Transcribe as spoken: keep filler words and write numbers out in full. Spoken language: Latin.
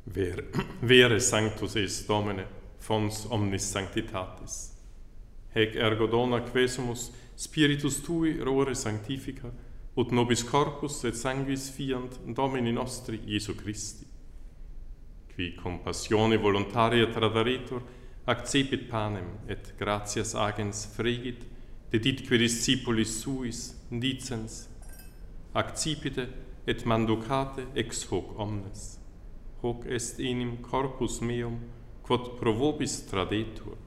Ver, vere sanctus est Domine, fons omnis sanctitatis. Hec ergo dona quesumus Spiritus Tui rore sanctifica, ut nobis corpus et sanguis fiant Domini nostri Iesu Christi. Qui compassione voluntaria tradaretur, accepit panem et gratias agens fregit, deditque discipulis suis, dicens, accipite et manducate ex hoc omnes. Hoc est enim corpus meum, quod pro vobis tradetur.